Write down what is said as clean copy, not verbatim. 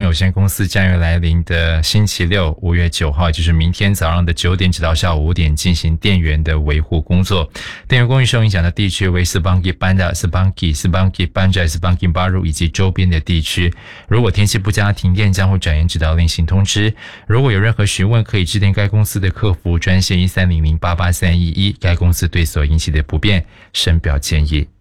有限公司将于来临的星期六5月9号，就是明天早上的9点直到下午5点进行电源的维护工作。电源供应受影响的地区为Semanggi Bandar、Semanggi Banjar、Semanggi Baru以及周边的地区。如果天气不佳，停电将会转延指导令行通知。如果有任何询问，可以致电该公司的客服专线1300883111，该公司对所引起的不便深表歉意。